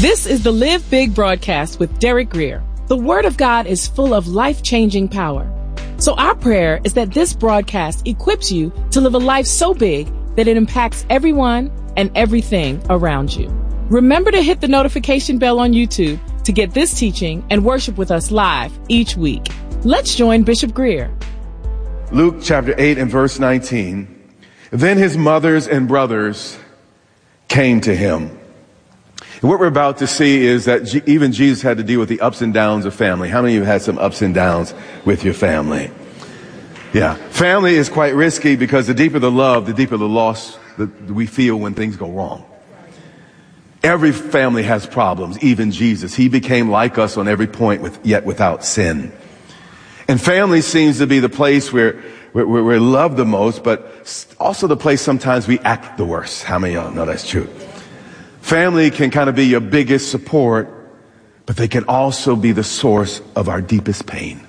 This is the Live Big broadcast with Derek Grier. The Word of God is full of life-changing power. So our prayer is that this broadcast equips you to live a life so big that it impacts everyone and everything around you. Remember to hit the notification bell on YouTube to get this teaching and worship with us live each week. Let's join Bishop Grier. Luke chapter 8 and verse 19. Then his mothers and brothers came to him. And what we're about to see is that even Jesus had to deal with the ups and downs of family. How many of you had some ups and downs with your family? Yeah. Family is quite risky because the deeper the love, the deeper the loss that we feel when things go wrong. Every family has problems, even Jesus. He became like us on every point, yet without sin. And family seems to be the place where we're loved the most, but also the place sometimes we act the worst. How many of y'all know that's true? Family can kind of be your biggest support, but they can also be the source of our deepest pain.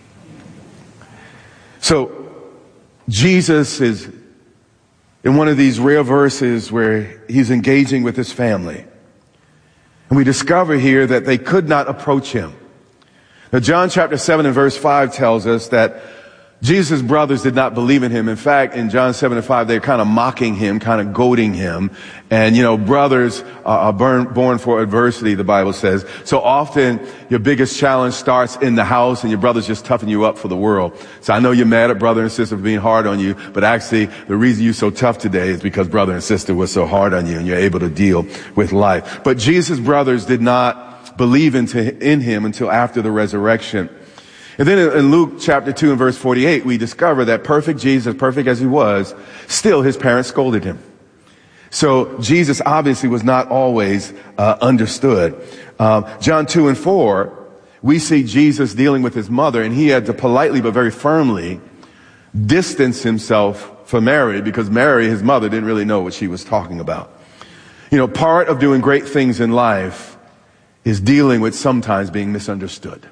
So Jesus is in one of these rare verses where he's engaging with his family. And we discover here that they could not approach him. Now, John chapter 7 and verse 5 tells us that Jesus' brothers did not believe in him. In fact, in John 7 and 5, they're kind of mocking him, kind of goading him. And, brothers are born for adversity, the Bible says. So often, your biggest challenge starts in the house, and your brothers just toughen you up for the world. So I know you're mad at brother and sister for being hard on you, but actually, the reason you're so tough today is because brother and sister were so hard on you, and you're able to deal with life. But Jesus' brothers did not believe in him until after the resurrection. And then in Luke chapter 2 and verse 48, we discover that perfect Jesus, perfect as he was, still his parents scolded him. So Jesus obviously was not always understood. John 2 and 4, we see Jesus dealing with his mother, and he had to politely but very firmly distance himself from Mary because Mary, his mother, didn't really know what she was talking about. Part of doing great things in life is dealing with sometimes being misunderstood.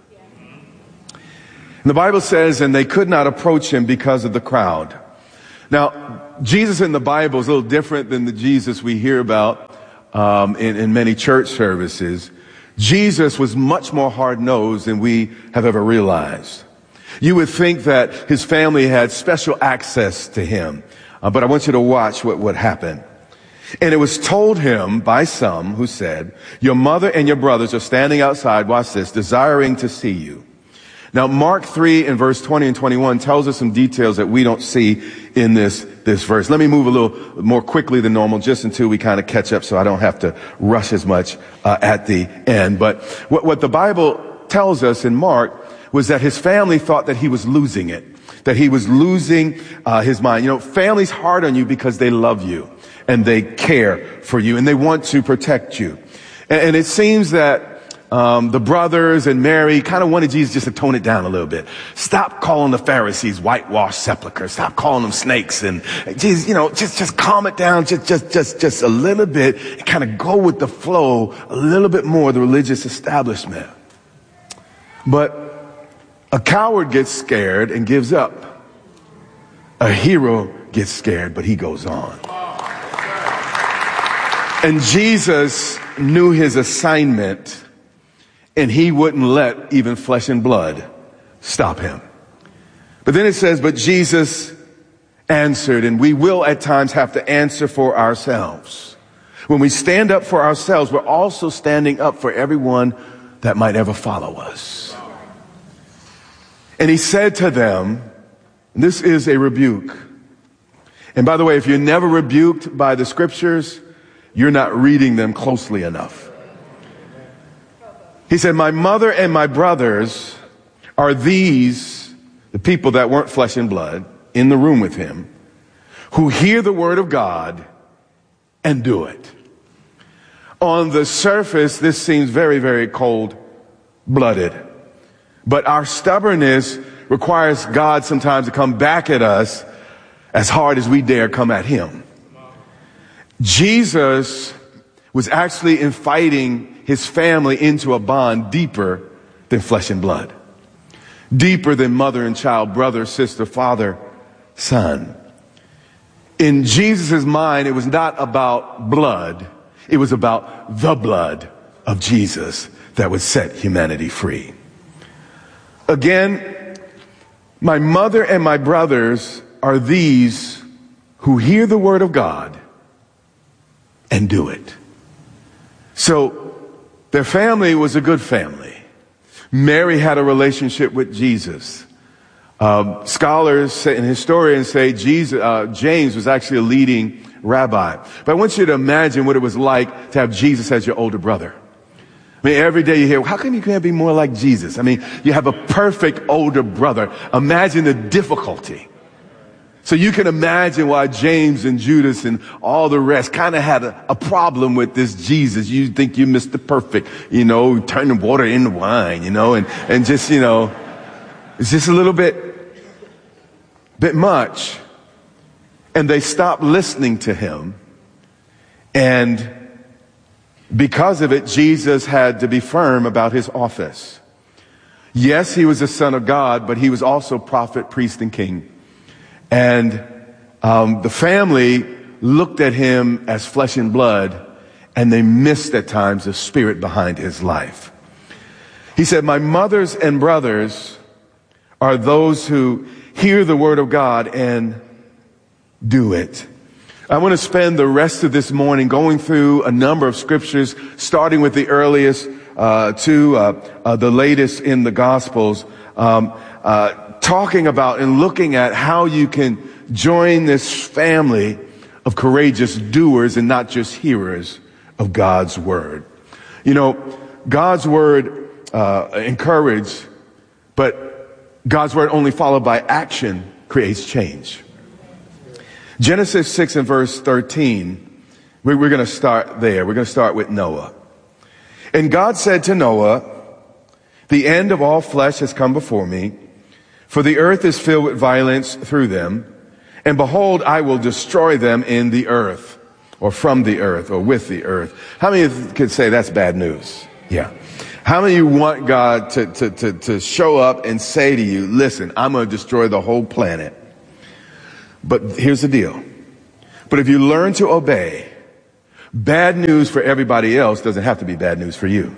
And the Bible says, and they could not approach him because of the crowd. Now, Jesus in the Bible is a little different than the Jesus we hear about in many church services. Jesus was much more hard-nosed than we have ever realized. You would think that his family had special access to him, but I want you to watch what happened. And it was told him by some who said, your mother and your brothers are standing outside, watch this, desiring to see you. Now, Mark 3 and verse 20 and 21 tells us some details that we don't see in this verse. Let me move a little more quickly than normal just until we kind of catch up so I don't have to rush as much at the end. But what the Bible tells us in Mark was that his family thought that he was losing it, that he was losing his mind. Family's hard on you because they love you and they care for you and they want to protect you. And it seems that the brothers and Mary kind of wanted Jesus just to tone it down a little bit. Stop calling the Pharisees whitewashed sepulchres. Stop calling them snakes. And Jesus, just calm it down just a little bit and kind of go with the flow a little bit more, the religious establishment. But a coward gets scared and gives up. A hero gets scared, but he goes on. And Jesus knew his assignment, and he wouldn't let even flesh and blood stop him. But then it says, but Jesus answered, and we will at times have to answer for ourselves. When we stand up for ourselves, we're also standing up for everyone that might ever follow us. And he said to them, this is a rebuke. And by the way, if you're never rebuked by the scriptures, you're not reading them closely enough. He said, my mother and my brothers are these, the people that weren't flesh and blood in the room with him, who hear the word of God and do it. On the surface, this seems very, very cold-blooded. But our stubbornness requires God sometimes to come back at us as hard as we dare come at him. Jesus was actually inviting his family into a bond deeper than flesh and blood, deeper than mother and child, brother, sister, father, son. In Jesus' mind, it was not about blood. It was about the blood of Jesus that would set humanity free. Again, my mother and my brothers are these who hear the word of God and do it. So their family was a good family. Mary had a relationship with Jesus. Scholars and historians say James was actually a leading rabbi. But I want you to imagine what it was like to have Jesus as your older brother. I mean, every day you hear, how come you can't be more like Jesus? I mean, you have a perfect older brother. Imagine the difficulty. So you can imagine why James and Judas and all the rest kind of had a problem with this Jesus. You think you Mr. Perfect, turning water into wine, and just, it's just a little bit much. And they stopped listening to him. And because of it, Jesus had to be firm about his office. Yes, he was the Son of God, but he was also prophet, priest, and king. And the family looked at him as flesh and blood, and they missed at times the spirit behind his life. He said, my mothers and brothers are those who hear the word of God and do it. I want to spend the rest of this morning going through a number of scriptures, starting with the earliest to the latest in the Gospels, talking about and looking at how you can join this family of courageous doers and not just hearers of God's word. God's word encourages, but God's word only followed by action creates change. Genesis 6 and verse 13, we're going to start there. We're going to start with Noah. And God said to Noah, the end of all flesh has come before me, for the earth is filled with violence through them. And behold, I will destroy them in the earth, or from the earth, or with the earth. How many of you could say that's bad news? Yeah. How many of you want God to show up and say to you, listen, I'm going to destroy the whole planet? But here's the deal. But if you learn to obey, bad news for everybody else doesn't have to be bad news for you.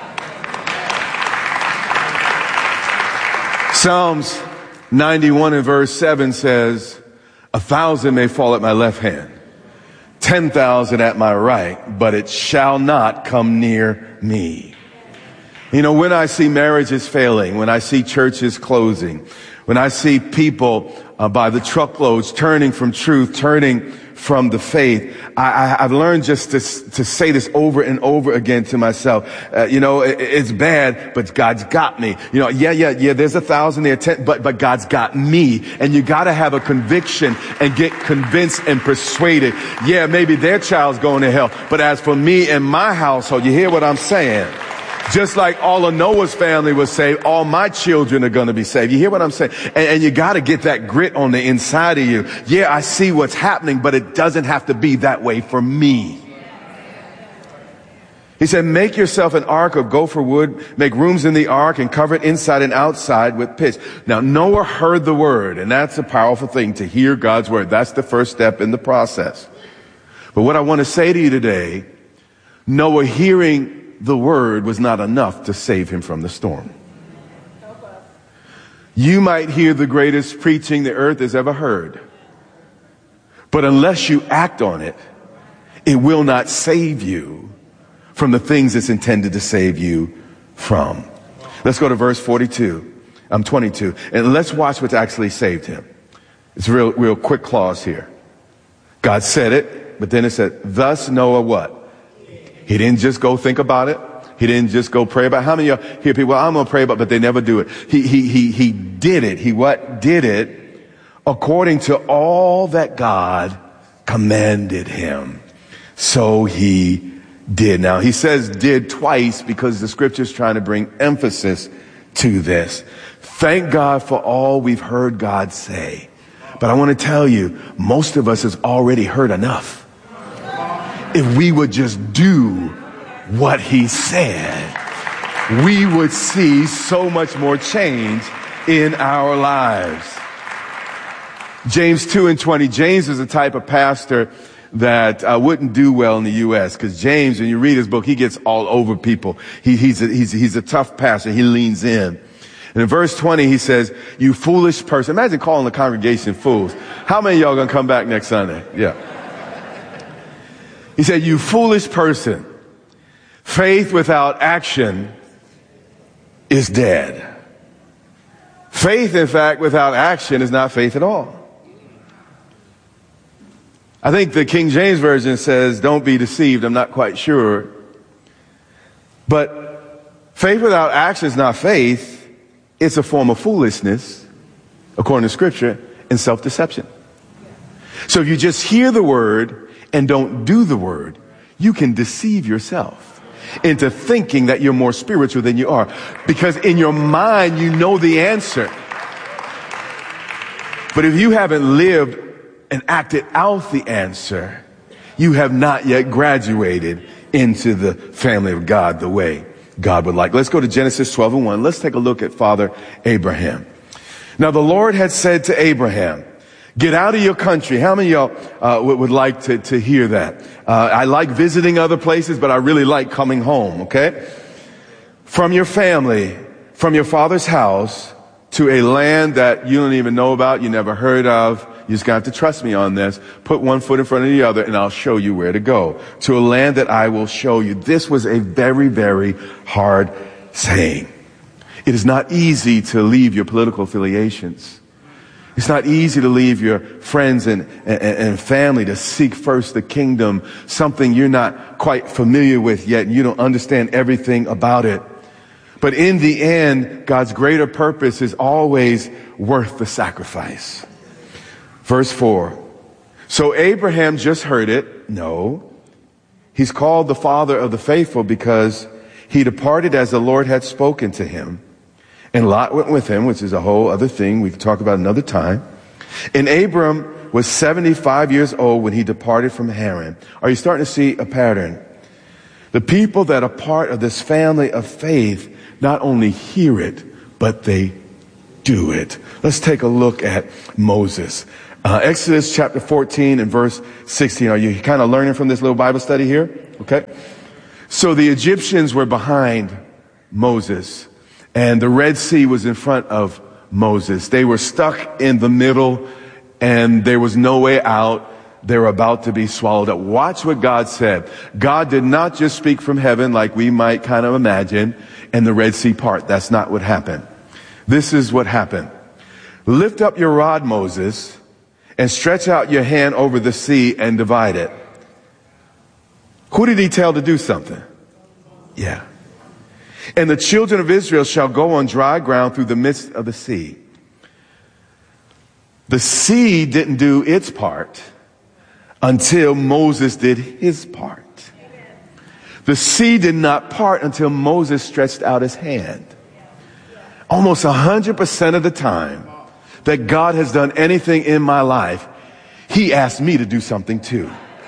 Psalms 91 and verse 7 says, 1,000 may fall at my left hand, 10,000 at my right, but it shall not come near me. When I see marriages failing, when I see churches closing, when I see people by the truckloads turning from truth, turning from the faith, I've learned just to say this over and over again to myself. It's bad, but God's got me. Yeah, there's 1,000 there, 10, but God's got me. And you got to have a conviction and get convinced and persuaded. Yeah, maybe their child's going to hell, but as for me and my household, you hear what I'm saying? Just like all of Noah's family was saved, all my children are going to be saved. You hear what I'm saying? And you got to get that grit on the inside of you. Yeah, I see what's happening, but it doesn't have to be that way for me. He said, make yourself an ark of gopher wood, make rooms in the ark and cover it inside and outside with pitch. Now, Noah heard the word, and that's a powerful thing, to hear God's word. That's the first step in the process. But what I want to say to you today, Noah hearing the word was not enough to save him from the storm. You might hear the greatest preaching the earth has ever heard, but unless you act on it, it will not save you from the things it's intended to save you from. Let's go to verse 22, 22, and let's watch what actually saved him. It's a real quick clause here. God said it, but then it said, thus Noah what? He didn't just go think about it. He didn't just go pray about it. How many of you hear people, well, I'm going to pray about it, but they never do it. He did it. He what? Did it according to all that God commanded him. So he did. Now he says did twice because the scripture is trying to bring emphasis to this. Thank God for all we've heard God say. But I want to tell you, most of us has already heard enough. If we would just do what he said, we would see so much more change in our lives. James 2 and 20. James is a type of pastor that wouldn't do well in the U.S. Because James, when you read his book, he gets all over people. He's a tough pastor. He leans in. And in verse 20, he says, you foolish person. Imagine calling the congregation fools. How many of y'all going to come back next Sunday? Yeah. He said, you foolish person. Faith without action is dead. Faith, in fact, without action is not faith at all. I think the King James Version says, don't be deceived. I'm not quite sure. But faith without action is not faith. It's a form of foolishness, according to Scripture, and self-deception. So if you just hear the word and don't do the word, you can deceive yourself into thinking that you're more spiritual than you are. Because in your mind, you know the answer. But if you haven't lived and acted out the answer, you have not yet graduated into the family of God the way God would like. Let's go to Genesis 12:1. Let's take a look at Father Abraham. Now the Lord had said to Abraham, get out of your country. How many of y'all would like to hear that? I like visiting other places, but I really like coming home, okay? From your family, from your father's house, to a land that you don't even know about, you never heard of. You just got to trust me on this. Put one foot in front of the other and I'll show you where to go. To a land that I will show you. This was a very, very hard saying. It is not easy to leave your political affiliations. It's not easy to leave your friends and family to seek first the kingdom, something you're not quite familiar with yet and you don't understand everything about it. But in the end, God's greater purpose is always worth the sacrifice. Verse 4. So Abraham just heard it. No. He's called the father of the faithful because he departed as the Lord had spoken to him. And Lot went with him, which is a whole other thing we can talk about another time. And Abram was 75 years old when he departed from Haran. Are you starting to see a pattern? The people that are part of this family of faith not only hear it, but they do it. Let's take a look at Moses. Exodus chapter 14 and verse 16. Are you kind of learning from this little Bible study here? Okay. So the Egyptians were behind Moses and the Red Sea was in front of Moses. They were stuck in the middle and there was no way out. They were about to be swallowed up. Watch what God said. God did not just speak from heaven like we might kind of imagine and the Red Sea part. That's not what happened. This is what happened. Lift up your rod, Moses, and stretch out your hand over the sea and divide it. Who did he tell to do something? Yeah. And the children of Israel shall go on dry ground through the midst of the sea. The sea didn't do its part until Moses did his part. The sea did not part until Moses stretched out his hand. Almost 100% of the time that God has done anything in my life, he asked me to do something too.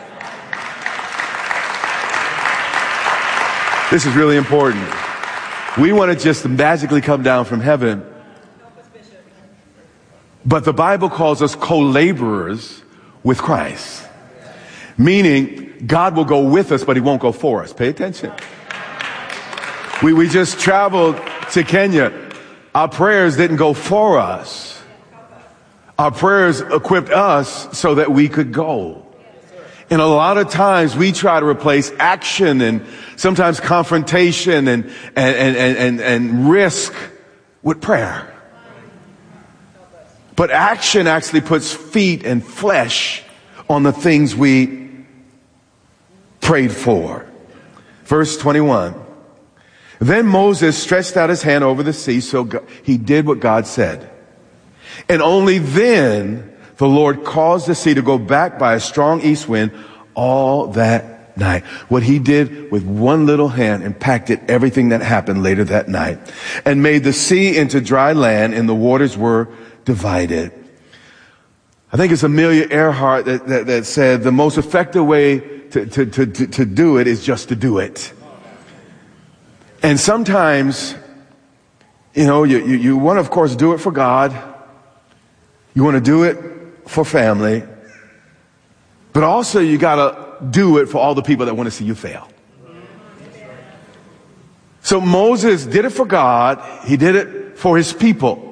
This is really important. We want to just magically come down from heaven. But the Bible calls us co-laborers with Christ. Meaning God will go with us, but he won't go for us. Pay attention. We just traveled to Kenya. Our prayers didn't go for us. Our prayers equipped us so that we could go. And a lot of times we try to replace action and sometimes confrontation and risk with prayer. But action actually puts feet and flesh on the things we prayed for. Verse 21. Then Moses stretched out his hand over the sea, so he did what God said. And only then the Lord caused the sea to go back by a strong east wind all that night. What he did with one little hand impacted everything that happened later that night and made the sea into dry land and the waters were divided. I think it's Amelia Earhart that said the most effective way to do it is just to do it. And sometimes, you want to, of course, do it for God. You want to do it for family. But also you got to do it for all the people that want to see you fail. So Moses did it for God. He did it for his people.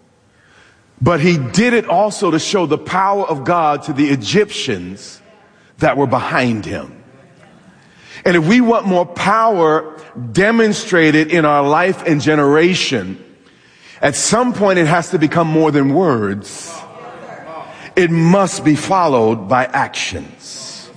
But he did it also to show the power of God to the Egyptians that were behind him. And if we want more power demonstrated in our life and generation, at some point it has to become more than words. It must be followed by actions.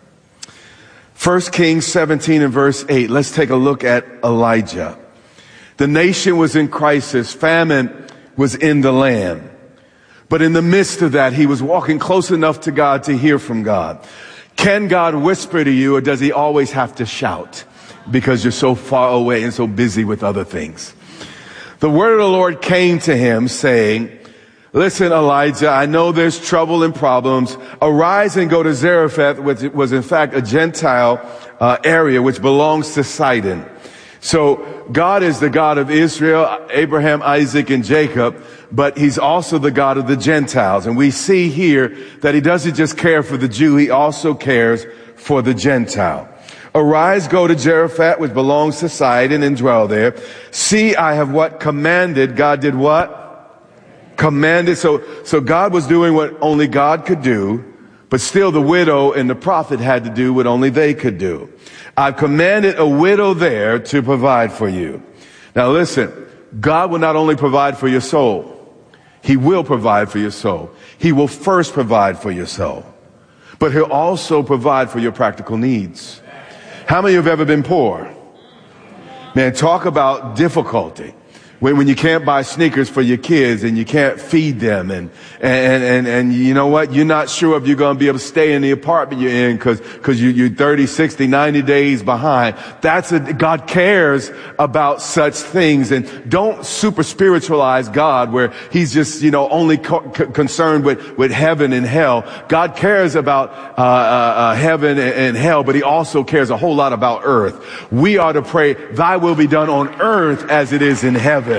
1 Kings 17 and verse 8. Let's take a look at Elijah. The nation was in crisis. Famine was in the land. But in the midst of that, he was walking close enough to God to hear from God. Can God whisper to you, or does he always have to shout because you're so far away and so busy with other things? The word of the Lord came to him saying, listen, Elijah, I know there's trouble and problems. Arise and go to Zarephath, which was in fact a Gentile area which belongs to Sidon. So God is the God of Israel, Abraham, Isaac, and Jacob, but he's also the God of the Gentiles. And we see here that he doesn't just care for the Jew, he also cares for the Gentile. Arise, go to Zarephath, which belongs to Sidon, and dwell there. See, I have what? Commanded. God did what? Commanded. So God was doing what only God could do, but still the widow and the prophet had to do what only they could do. I've commanded a widow there to provide for you. Now listen, God will not only provide for your soul, he will provide for your soul. He will first provide for your soul, but he'll also provide for your practical needs. How many of you have ever been poor? Man, talk about difficulty. When you can't buy sneakers for your kids and you can't feed them and you know what? You're not sure if you're going to be able to stay in the apartment you're in because you're 30, 60, 90 days behind. God cares about such things, and don't super spiritualize God where he's just, only concerned with heaven and hell. God cares about, heaven and hell, but he also cares a whole lot about earth. We are to pray, thy will be done on earth as it is in heaven.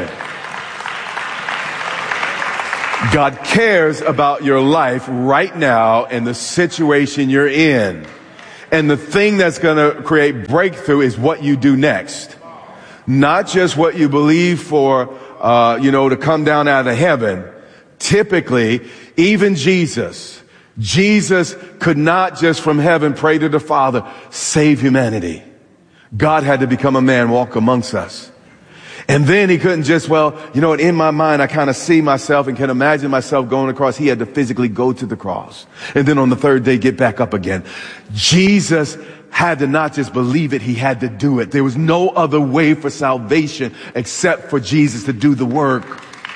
God cares about your life right now and the situation you're in. And the thing that's going to create breakthrough is what you do next. Not just what you believe for, to come down out of heaven. Typically, even Jesus could not just from heaven pray to the Father, save humanity. God had to become a man, walk amongst us. And then he couldn't just, in my mind, I kind of see myself and can imagine myself going across. He had to physically go to the cross. And then on the third day, get back up again. Jesus had to not just believe it, he had to do it. There was no other way for salvation except for Jesus to do the work.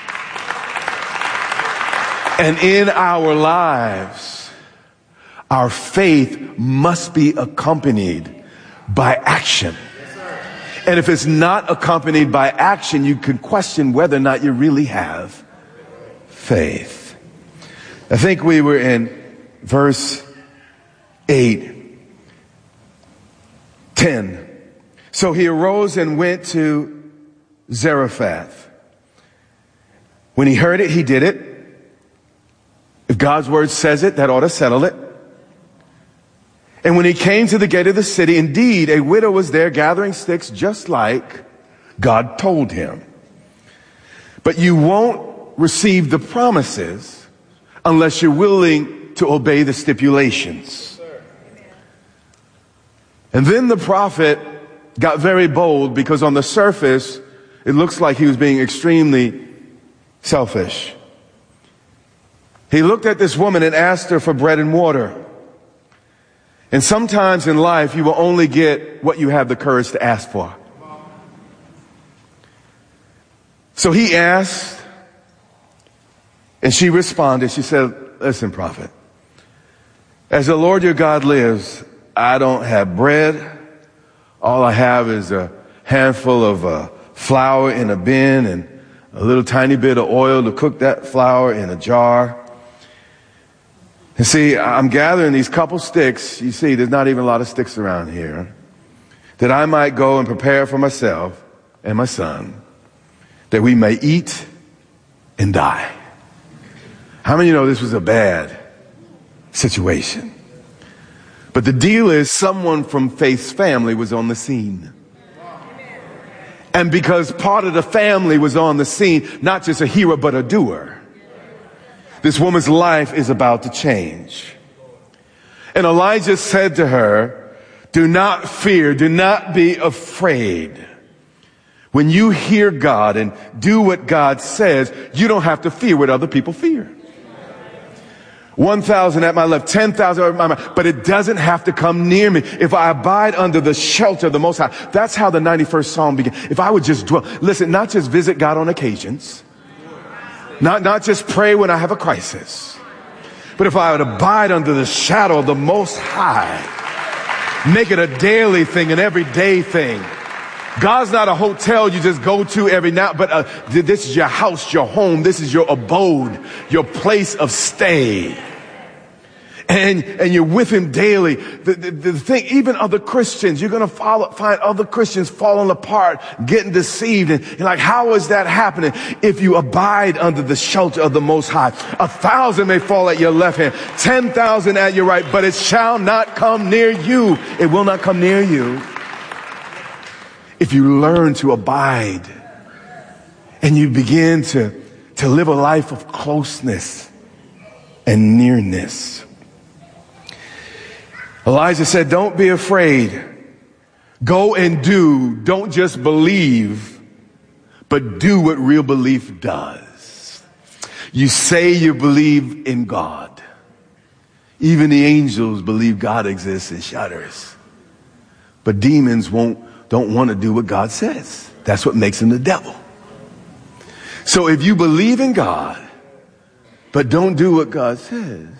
And in our lives, our faith must be accompanied by action. And if it's not accompanied by action, you can question whether or not you really have faith. I think we were in verse 8, 10. So he arose and went to Zarephath. When he heard it, he did it. If God's word says it, that ought to settle it. And when he came to the gate of the city, indeed, a widow was there gathering sticks just like God told him. But you won't receive the promises unless you're willing to obey the stipulations. And then the prophet got very bold because on the surface, it looks like he was being extremely selfish. He looked at this woman and asked her for bread and water. And sometimes in life, you will only get what you have the courage to ask for. So he asked, and she responded. She said, listen, prophet, as the Lord your God lives, I don't have bread. All I have is a handful of flour in a bin and a little tiny bit of oil to cook that flour in a jar. And see, I'm gathering these couple sticks. You see, there's not even a lot of sticks around here. That I might go and prepare for myself and my son, that we may eat and die. How many know this was a bad situation? But the deal is someone from Faith's family was on the scene. And because part of the family was on the scene, not just a hearer, but a doer, this woman's life is about to change. And Elijah said to her, do not fear, do not be afraid. When you hear God and do what God says, you don't have to fear what other people fear. 1,000 at my left, 10,000 at my right, but it doesn't have to come near me. If I abide under the shelter of the Most High, that's how the 91st Psalm begins. If I would just dwell, listen, not just visit God on occasions, not just pray when I have a crisis, but if I would abide under the shadow of the Most High, make it a daily thing, an everyday thing. God's not a hotel you just go to every now, but this is your house, your home. This is your abode, your place of stay. And you're with him daily. The thing, even other Christians, you're going to find other Christians falling apart, getting deceived. And you're like, how is that happening? If you abide under the shelter of the Most High, 1,000 may fall at your left hand, 10,000 at your right, but it shall not come near you. It will not come near you. If you learn to abide and you begin to live a life of closeness and nearness. Elijah said, don't be afraid. Go and do. Don't just believe, but do what real belief does. You say you believe in God. Even the angels believe God exists and shudders. But demons don't want to do what God says. That's what makes them the devil. So if you believe in God, but don't do what God says,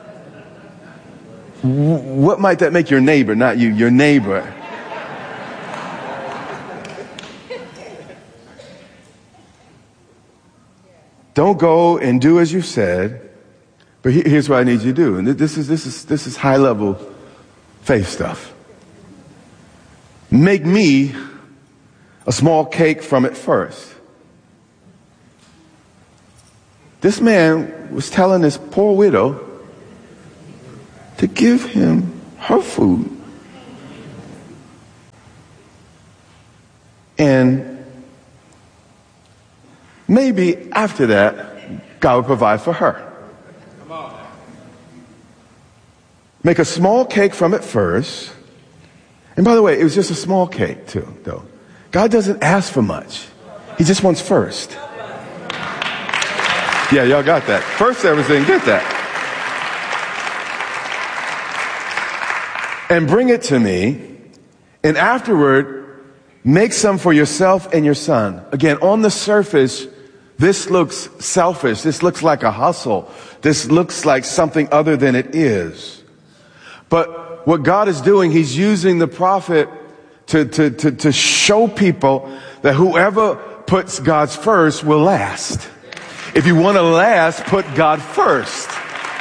what might that make your neighbor, not you, your neighbor? Don't go and do as you said, but here's what I need you to do. And this is high level faith stuff. Make me a small cake from it first. This man was telling this poor widow to give him her food. And maybe after that, God would provide for her. Make a small cake from it first. And by the way, it was just a small cake too, though. God doesn't ask for much. He just wants first. Yeah, y'all got that. First everything, get that. And bring it to me. And afterward, make some for yourself and your son. Again, on the surface, this looks selfish. This looks like a hustle. This looks like something other than it is. But what God is doing, he's using the prophet to show people that whoever puts God's first will last. If you want to last, put God first.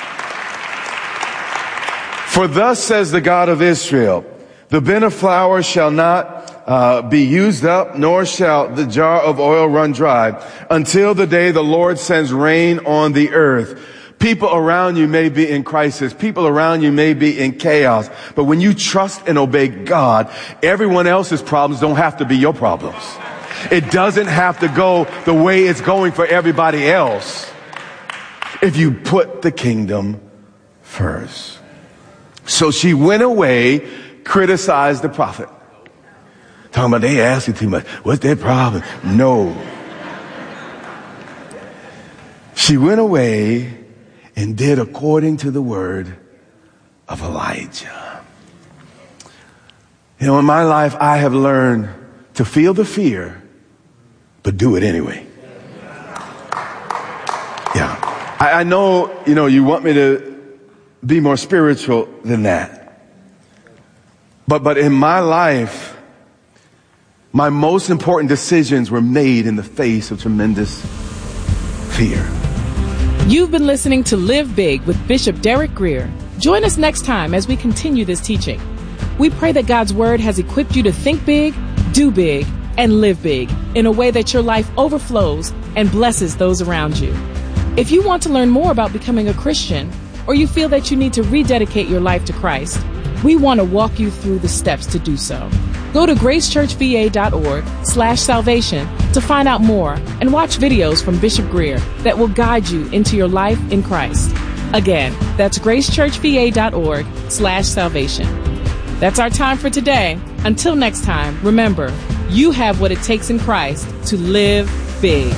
For thus says the God of Israel, the bin of flour shall not be used up, nor shall the jar of oil run dry, until the day the Lord sends rain on the earth. People around you may be in crisis. People around you may be in chaos. But when you trust and obey God, everyone else's problems don't have to be your problems. It doesn't have to go the way it's going for everybody else if you put the kingdom first. So she went away, criticized the prophet. Talking about they asking too much. What's their problem? No. She went away and did according to the word of Elijah. You know, in my life, I have learned to feel the fear, but do it anyway. Yeah. I know, you want me to be more spiritual than that. But in my life, my most important decisions were made in the face of tremendous fear. You've been listening to Live Big with Bishop Derek Grier. Join us next time as we continue this teaching. We pray that God's word has equipped you to think big, do big, and live big in a way that your life overflows and blesses those around you. If you want to learn more about becoming a Christian, or you feel that you need to rededicate your life to Christ, We want to walk you through the steps to do so. Go to gracechurchva.org/salvation to find out more and watch videos from Bishop Greer that will guide you into your life in Christ. Again, that's gracechurchva.org/salvation. That's our time for today. Until next time, remember, you have what it takes in Christ to live big.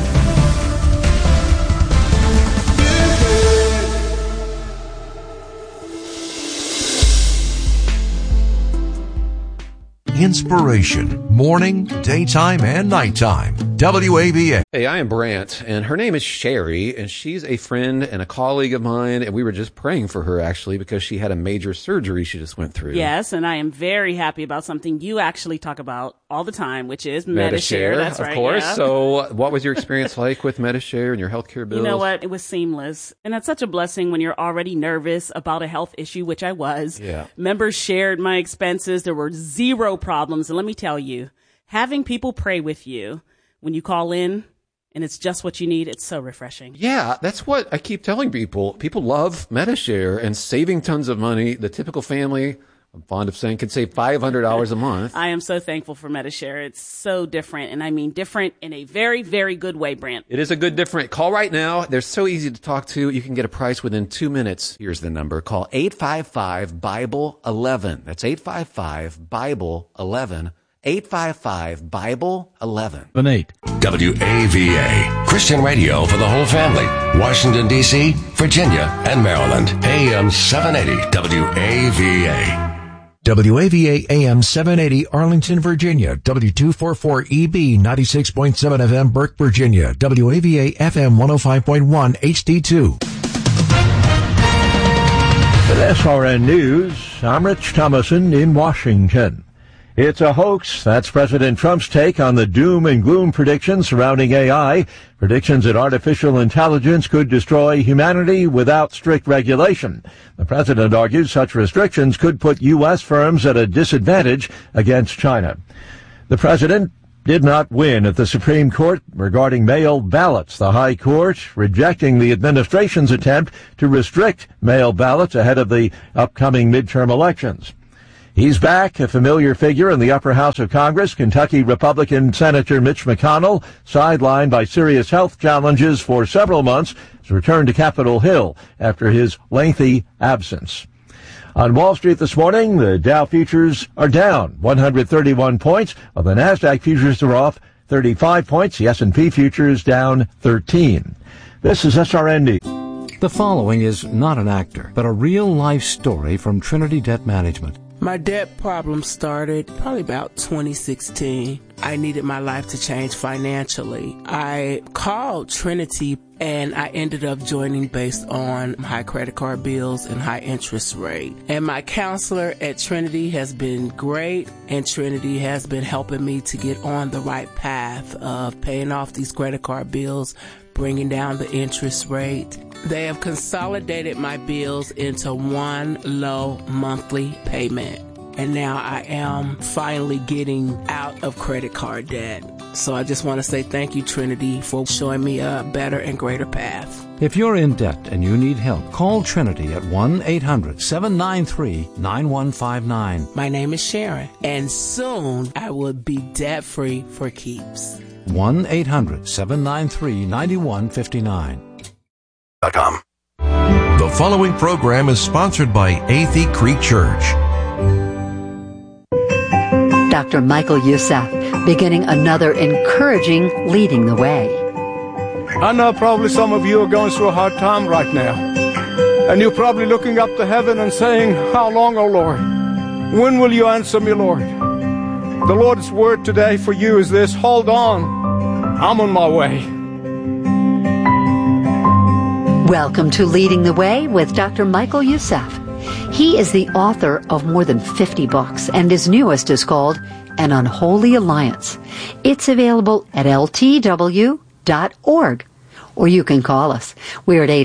Inspiration, morning, daytime, and nighttime. WAVA. Hey, I am Brant, and her name is Sherry, and she's a friend and a colleague of mine, and we were just praying for her, actually, because she had a major surgery she just went through. Yes, and I am very happy about something you actually talk about all the time, which is Medi-Share. That's right, of course. Yeah. So what was your experience like with Medi-Share and your healthcare bills? You know what? It was seamless. And that's such a blessing when you're already nervous about a health issue, which I was. Yeah. Members shared my expenses. There were zero problems. And let me tell you, having people pray with you when you call in and it's just what you need, it's so refreshing. Yeah, that's what I keep telling people. People love Medi-Share and saving tons of money. The typical family, I'm fond of saying, can save $500 a month. I am so thankful for Medi-Share. It's so different, and I mean different in a very, very good way, Brant. It is a good different. Call right now. They're so easy to talk to. You can get a price within 2 minutes. Here's the number. Call 855-BIBLE-11. That's 855-BIBLE-11. 855-BIBLE-11. WAVA. Christian radio for the whole family. Washington, D.C., Virginia, and Maryland. AM 780 WAVA. WAVA AM 780 Arlington, Virginia. W244EB 96.7 FM Burke, Virginia. WAVA FM 105.1 HD2. With SRN News, I'm Rich Thomason in Washington. It's a hoax. That's President Trump's take on the doom and gloom predictions surrounding AI. Predictions that artificial intelligence could destroy humanity without strict regulation. The president argues such restrictions could put U.S. firms at a disadvantage against China. The president did not win at the Supreme Court regarding mail ballots. The High Court rejecting the administration's attempt to restrict mail ballots ahead of the upcoming midterm elections. He's back, a familiar figure in the upper house of Congress. Kentucky Republican Senator Mitch McConnell, sidelined by serious health challenges for several months, has returned to Capitol Hill after his lengthy absence. On Wall Street this morning, the Dow futures are down 131 points, while the NASDAQ futures are off 35 points. The S&P futures down 13. This is SRN. The following is not an actor, but a real-life story from Trinity Debt Management. My debt problem started probably about 2016. I needed my life to change financially. I called Trinity and I ended up joining based on high credit card bills and high interest rate. And my counselor at Trinity has been great, and Trinity has been helping me to get on the right path of paying off these credit card bills, bringing down the interest rate. They have consolidated my bills into one low monthly payment. And now I am finally getting out of credit card debt. So I just want to say thank you, Trinity, for showing me a better and greater path. If you're in debt and you need help, call Trinity at 1-800-793-9159. My name is Sharon, and soon I will be debt-free for keeps. 1-800-793-9159. The following program is sponsored by Athey Creek Church. Dr. Michael Youssef, beginning another encouraging Leading the Way. I know probably some of you are going through a hard time right now. And you're probably looking up to heaven and saying, how long, O Lord? When will you answer me, Lord? The Lord's word today for you is this: hold on, I'm on my way. Welcome to Leading the Way with Dr. Michael Youssef. He is the author of more than 50 books, and his newest is called An Unholy Alliance. It's available at ltw.org, or you can call us. We're at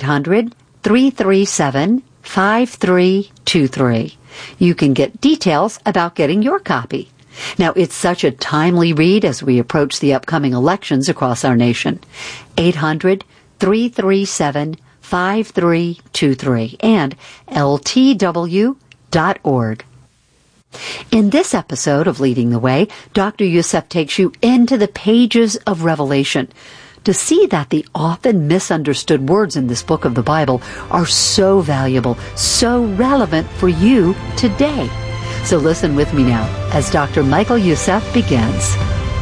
800-337-5323. You can get details about getting your copy. Now, it's such a timely read as we approach the upcoming elections across our nation. 800-337-5323 and ltw.org. In this episode of Leading the Way, Dr. Youssef takes you into the pages of Revelation to see that the often misunderstood words in this book of the Bible are so valuable, so relevant for you today. So listen with me now as Dr. Michael Youssef begins.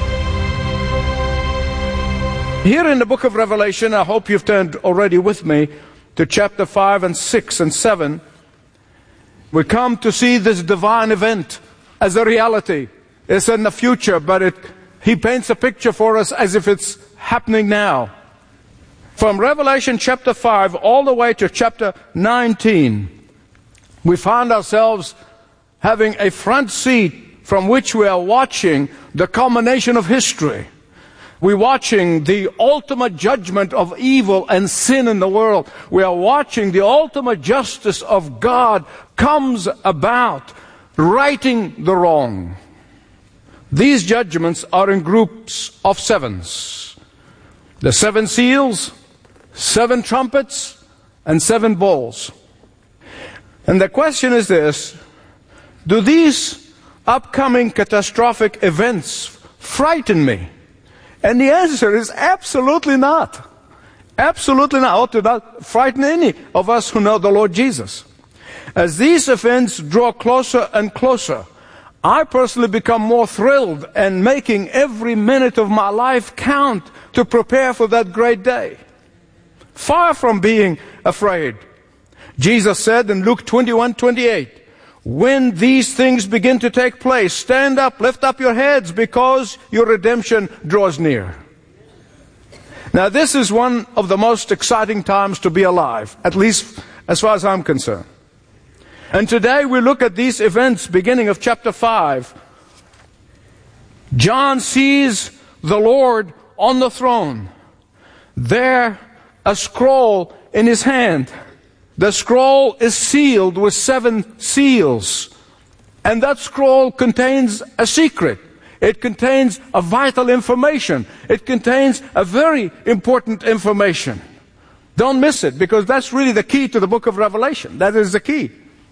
Here in the book of Revelation, I hope you've turned already with me to chapter 5 and 6 and 7. We come to see this divine event as a reality. It's in the future, but he paints a picture for us as if it's happening now. From Revelation chapter 5 all the way to chapter 19, we find ourselves having a front seat from which we are watching the culmination of history. We're watching the ultimate judgment of evil and sin in the world. We are watching the ultimate justice of God comes about, righting the wrong. These judgments are in groups of sevens. The 7 seals, 7 trumpets, and 7 bowls. And the question is this: do these upcoming catastrophic events frighten me? And the answer is absolutely not. Absolutely not. Ought to not frighten any of us who know the Lord Jesus. As these events draw closer and closer, I personally become more thrilled and making every minute of my life count to prepare for that great day. Far from being afraid. Jesus said in Luke 21:28, when these things begin to take place, stand up, lift up your heads, because your redemption draws near. Now, this is one of the most exciting times to be alive, at least as far as I'm concerned. And today we look at these events beginning of chapter 5. John sees the Lord on the throne. There, a scroll in his hand. The scroll is sealed with 7 seals. And that scroll contains a secret. It contains a vital information. It contains a very important information. Don't miss it, because that's really the key to the book of Revelation. That is the key.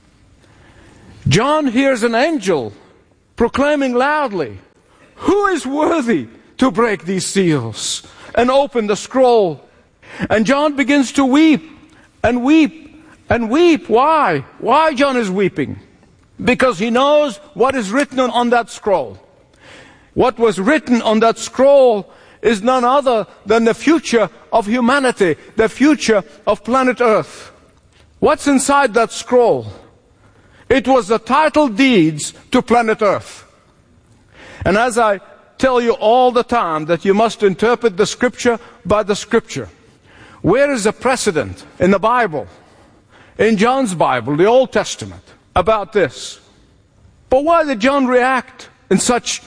John hears an angel proclaiming loudly, who is worthy to break these seals and open the scroll? And John begins to weep and weep and weep. Why? Why John is weeping? Because he knows what is written on that scroll. What was written on that scroll is none other than the future of humanity, the future of planet Earth. What's inside that scroll? It was the title deeds to planet Earth. And as I tell you all the time that you must interpret the Scripture by the Scripture, where is the precedent in the Bible, in John's Bible, the Old Testament, about this? But why did John react in such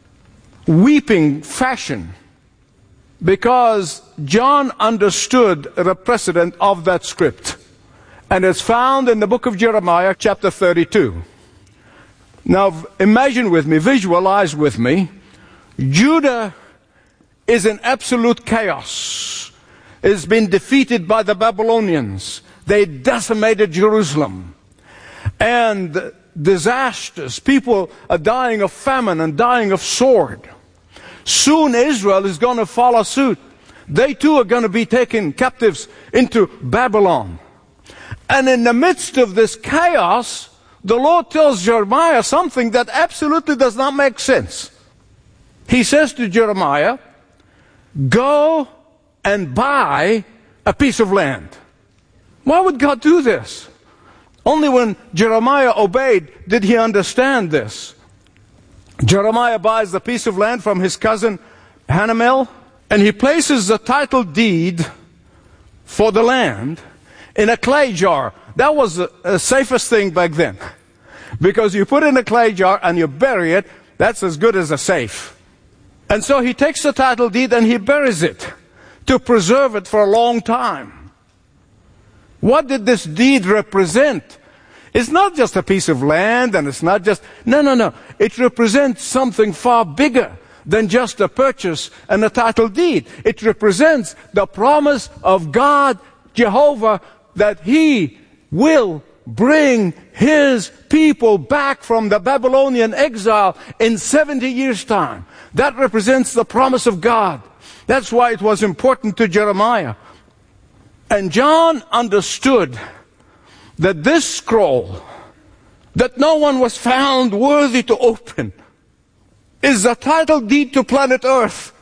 weeping fashion? Because John understood the precedent of that script. And it's found in the book of Jeremiah, chapter 32. Now, imagine with me, visualize with me, Judah is in absolute chaos. It's been defeated by the Babylonians. They decimated Jerusalem. And disasters. People are dying of famine and dying of sword. Soon Israel is going to follow suit. They too are going to be taken captives into Babylon. And in the midst of this chaos, the Lord tells Jeremiah something that absolutely does not make sense. He says to Jeremiah, go and buy a piece of land. Why would God do this? Only when Jeremiah obeyed did he understand this. Jeremiah buys the piece of land from his cousin Hanamel, and he places the title deed for the land in a clay jar. That was the safest thing back then. Because you put it in a clay jar and you bury it, that's as good as a safe. And so he takes the title deed and he buries it to preserve it for a long time. What did this deed represent? It's not just a piece of land, and it's not just... No. It represents something far bigger than just a purchase and a title deed. It represents the promise of God, Jehovah, that He will bring his people back from the Babylonian exile in 70 years' time. That represents the promise of God. That's why it was important to Jeremiah. And John understood that this scroll, that no one was found worthy to open, is the title deed to planet Earth.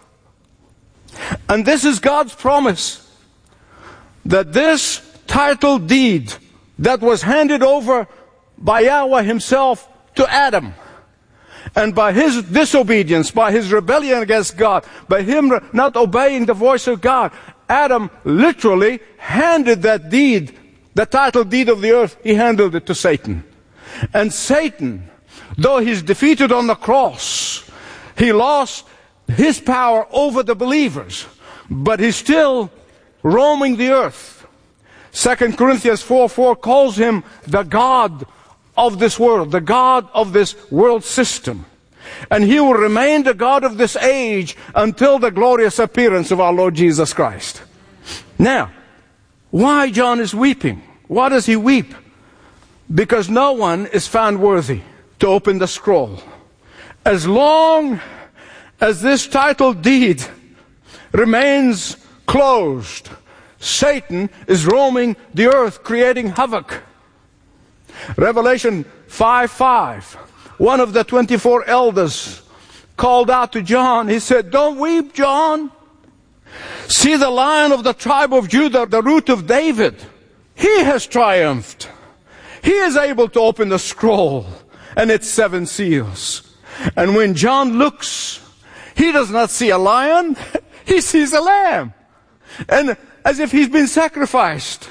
And this is God's promise, that this title deed that was handed over by Yahweh himself to Adam, and by his disobedience, by his rebellion against God, by him not obeying the voice of God, Adam literally handed that deed, the title deed of the earth, he handed it to Satan. And Satan, though he's defeated on the cross, he lost his power over the believers, but he's still roaming the earth. 2 Corinthians 4:4 calls him the God of this world, the God of this world system. And he will remain the God of this age until the glorious appearance of our Lord Jesus Christ. Now, why John is weeping? Why does he weep? Because no one is found worthy to open the scroll. As long as this title deed remains closed, Satan is roaming the earth, creating havoc. Revelation 5:5, one of the 24 elders called out to John. He said, "Don't weep, John. See, the Lion of the tribe of Judah, the root of David, he has triumphed. He is able to open the scroll and its 7 seals." And when John looks, he does not see a lion, he sees a lamb. And as if he's been sacrificed.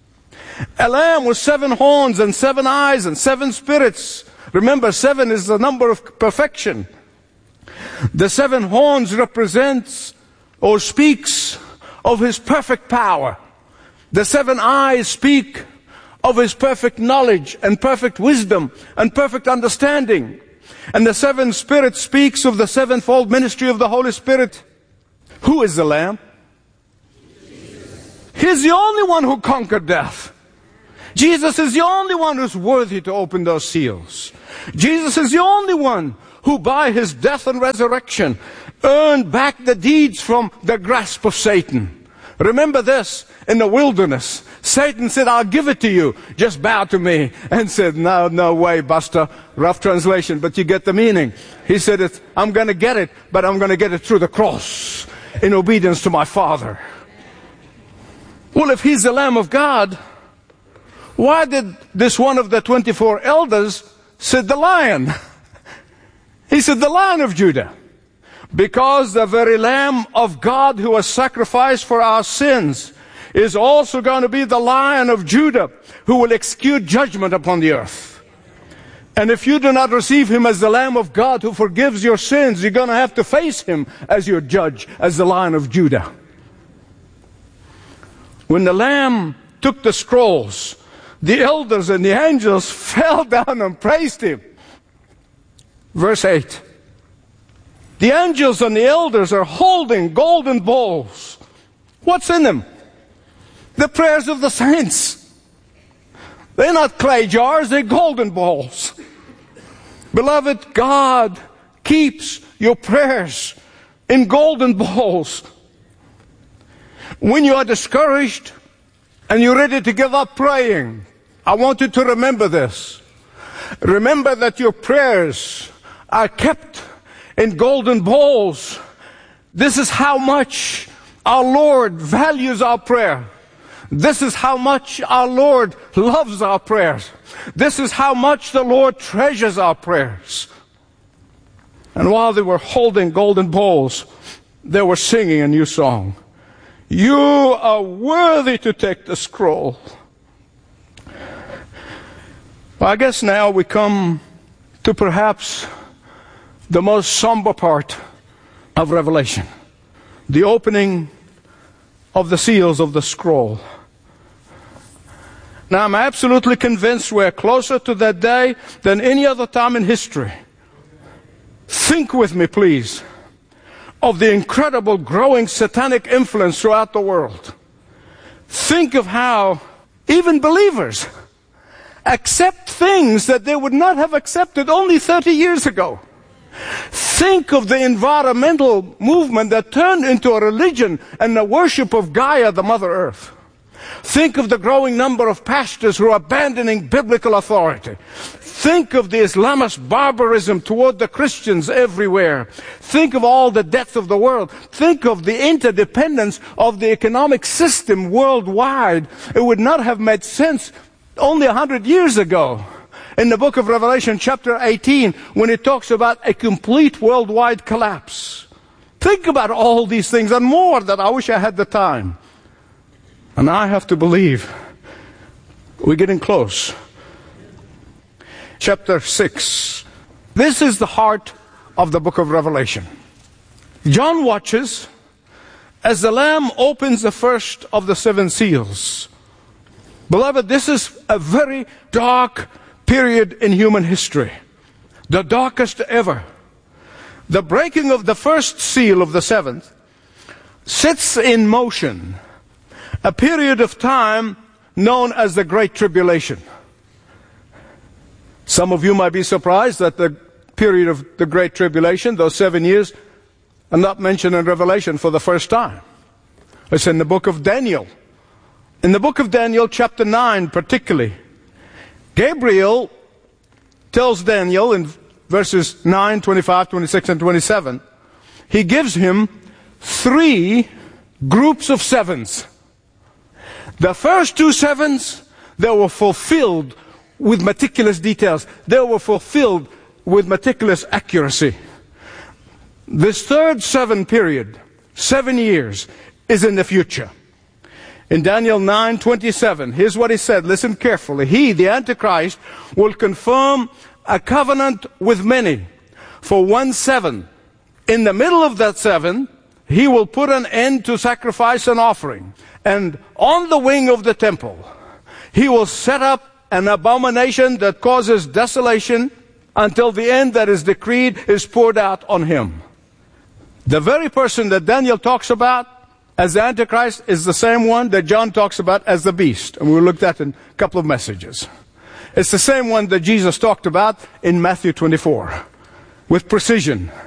A lamb with 7 horns and 7 eyes and 7 spirits. Remember, 7 is the number of perfection. The 7 horns represents or speaks of his perfect power. The 7 eyes speak of his perfect knowledge and perfect wisdom and perfect understanding. And the 7 spirits speaks of the 7-fold ministry of the Holy Spirit. Who is the Lamb? He's the only one who conquered death. Jesus is the only one who's worthy to open those seals. Jesus is the only one who by his death and resurrection earned back the deeds from the grasp of Satan. Remember this, in the wilderness, Satan said, "I'll give it to you. Just bow to me." And said, no way, Buster. Rough translation, but you get the meaning. He said, "I'm going to get it, but I'm going to get it through the cross in obedience to my Father." Well, if he's the Lamb of God, why did this one of the 24 elders say the lion? He said the Lion of Judah. Because the very Lamb of God who was sacrificed for our sins is also going to be the Lion of Judah who will execute judgment upon the earth. And if you do not receive him as the Lamb of God who forgives your sins, you're going to have to face him as your judge, as the Lion of Judah. When the Lamb took the scrolls, the elders and the angels fell down and praised him. Verse 8. The angels and the elders are holding golden bowls. What's in them? The prayers of the saints. They're not clay jars, they're golden bowls. Beloved, God keeps your prayers in golden bowls. When you are discouraged and you're ready to give up praying, I want you to remember this. Remember that your prayers are kept in golden bowls. This is how much our Lord values our prayer. This is how much our Lord loves our prayers. This is how much the Lord treasures our prayers. And while they were holding golden bowls, they were singing a new song. You are worthy to take the scroll. Well, I guess now we come to perhaps the most somber part of Revelation. The opening of the seals of the scroll. Now, I'm absolutely convinced we're closer to that day than any other time in history. Think with me, please, of the incredible growing satanic influence throughout the world. Think of how even believers accept things that they would not have accepted only 30 years ago. Think of the environmental movement that turned into a religion and the worship of Gaia, the Mother Earth. Think of the growing number of pastors who are abandoning biblical authority. Think of the Islamist barbarism toward the Christians everywhere. Think of all the death of the world. Think of the interdependence of the economic system worldwide. It would not have made sense only 100 years ago. In the book of Revelation, chapter 18, when it talks about a complete worldwide collapse. Think about all these things and more that I wish I had the time. And I have to believe we're getting close. Chapter 6. This is the heart of the book of Revelation. John watches as the Lamb opens the first of the 7 seals. Beloved, this is a very dark period in human history. The darkest ever. The breaking of the first seal of the 7th sets in motion a period of time known as the Great Tribulation. Some of you might be surprised that the period of the Great Tribulation, those 7 years, are not mentioned in Revelation for the first time. It's in the book of Daniel. In the book of Daniel, chapter 9 particularly, Gabriel tells Daniel in verses 9, 25, 26, and 27, he gives him 3 groups of 7s. The first 2 7s, they were fulfilled with meticulous details. They were fulfilled with meticulous accuracy. This third 7 period, 7 years, is in the future. In Daniel 9:27, here's what he said. Listen carefully. He, the Antichrist, will confirm a covenant with many for 1 7. In the middle of that 7, he will put an end to sacrifice and offering. And on the wing of the temple, he will set up an abomination that causes desolation until the end that is decreed is poured out on him. The very person that Daniel talks about as the Antichrist is the same one that John talks about as the beast. And we'll look at that in a couple of messages. It's the same one that Jesus talked about in Matthew 24 with precision.